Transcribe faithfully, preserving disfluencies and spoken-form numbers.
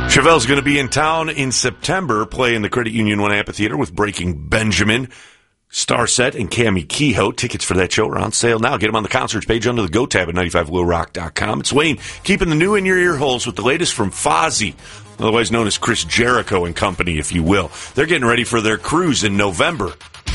Chevelle's going to be in town in September playing the Credit Union One Amphitheater with Breaking Benjamin, Starset, and Cammie Kehoe. Tickets for that show are on sale now. Get them on the concerts page under the Go tab at ninety-five low rock dot com. It's Wayne, keeping the new in your ear holes with the latest from Fozzy, otherwise known as Chris Jericho and company, if you will. They're getting ready for their cruise in November.